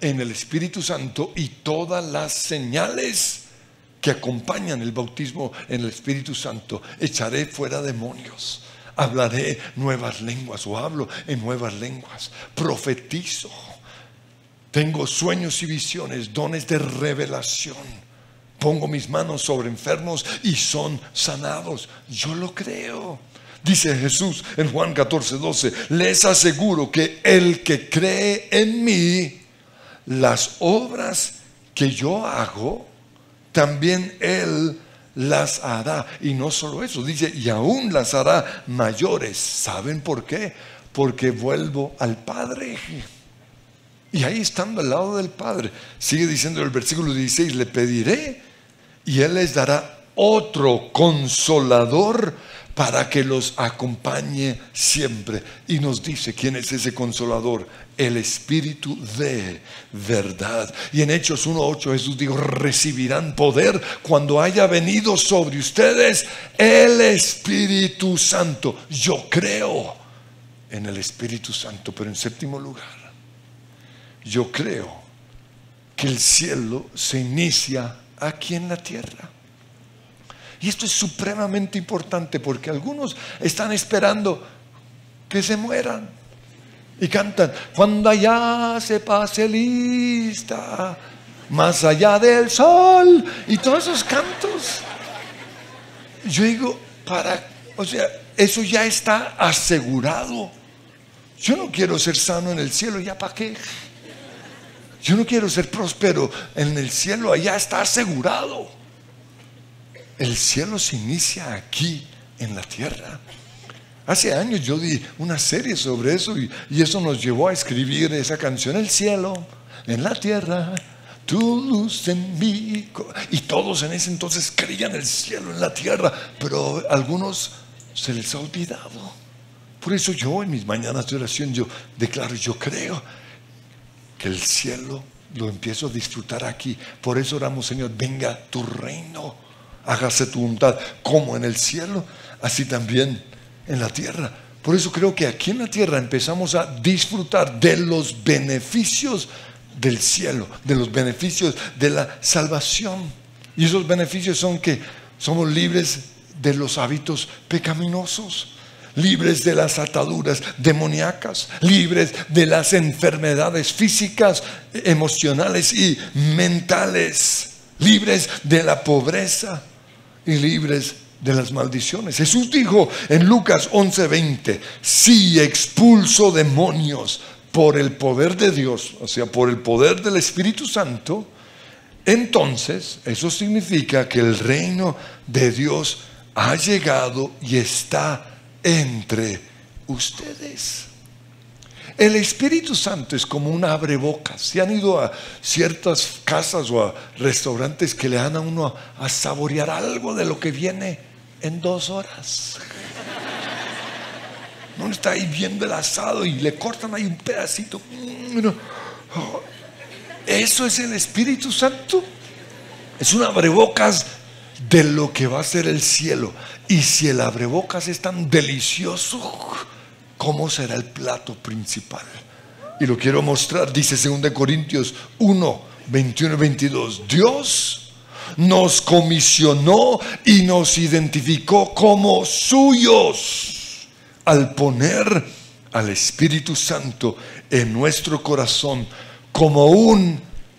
en el Espíritu Santo y todas las señales que acompañan el bautismo en el Espíritu Santo. Echaré fuera demonios, hablaré nuevas lenguas o hablo en nuevas lenguas, profetizo, tengo sueños y visiones, dones de revelación, pongo mis manos sobre enfermos y son sanados. Yo lo creo. Dice Jesús en Juan 14:12, les aseguro que el que cree en mí, las obras que yo hago, también él las hará. Y no solo eso, dice, y aún las hará mayores. ¿Saben por qué? Porque vuelvo al Padre. Y ahí estando al lado del Padre, sigue diciendo el versículo 16, le pediré y él les dará otro consolador para que los acompañe siempre. Y nos dice, ¿quién es ese consolador? El Espíritu de verdad. Y en Hechos 1:8 Jesús dijo, recibirán poder cuando haya venido sobre ustedes el Espíritu Santo. Yo creo en el Espíritu Santo. Pero en séptimo lugar, yo creo que el cielo se inicia aquí en la tierra. Y esto es supremamente importante porque algunos están esperando que se mueran y cantan, cuando allá se pase lista, más allá del sol, y todos esos cantos. Yo digo, eso ya está asegurado. Yo no quiero ser sano en el cielo, ¿ya para qué? Yo no quiero ser próspero en el cielo, allá está asegurado. El cielo se inicia aquí en la tierra. Hace años yo di una serie sobre eso y eso nos llevó a escribir esa canción, el cielo en la tierra, tu luz en mí. Y todos en ese entonces creían el cielo en la tierra, pero a algunos se les ha olvidado. Por eso yo en mis mañanas de oración yo declaro, yo creo que el cielo lo empiezo a disfrutar aquí. Por eso oramos, Señor, venga tu reino, hágase tu voluntad como en el cielo, así también en la tierra. Por eso creo que aquí en la tierra empezamos a disfrutar de los beneficios del cielo, de los beneficios de la salvación. Y esos beneficios son que somos libres de los hábitos pecaminosos, libres de las ataduras demoníacas, libres de las enfermedades físicas, emocionales y mentales, libres de la pobreza y libres de las maldiciones. Jesús dijo en Lucas 11:20, si expulso demonios por el poder de Dios, o sea, por el poder del Espíritu Santo, entonces eso significa que el reino de Dios ha llegado y está entre ustedes. El Espíritu Santo es como un abrebocas. Si han ido a ciertas casas o a restaurantes que le dan a uno a saborear algo de lo que viene en 2 horas. Uno está ahí viendo el asado y le cortan ahí un pedacito. Eso es el Espíritu Santo. Es un abrebocas de lo que va a ser el cielo. Y si el abrebocas es tan delicioso, ¿cómo será el plato principal? Y lo quiero mostrar. Dice 2 Corintios 1:21-22. Dios nos comisionó y nos identificó como suyos al poner al Espíritu Santo en nuestro corazón como un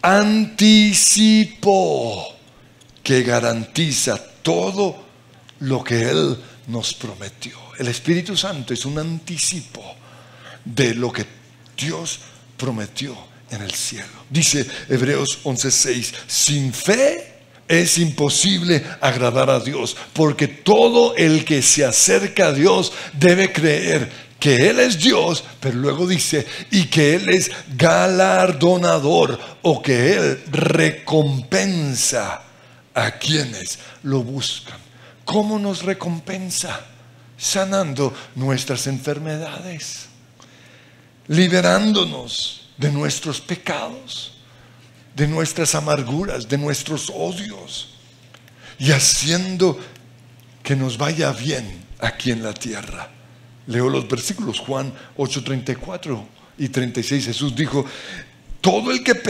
anticipo que garantiza todo lo que Él nos prometió. El Espíritu Santo es un anticipo de lo que Dios prometió en el cielo. Dice Hebreos 11:6, sin fe es imposible agradar a Dios, porque todo el que se acerca a Dios debe creer que Él es Dios, pero luego dice, y que Él es galardonador, o que Él recompensa a quienes lo buscan. ¿Cómo nos recompensa? Sanando nuestras enfermedades, liberándonos de nuestros pecados, de nuestras amarguras, de nuestros odios, y haciendo que nos vaya bien aquí en la tierra. Leo los versículos, Juan 8:34 y 36. Jesús dijo, todo el que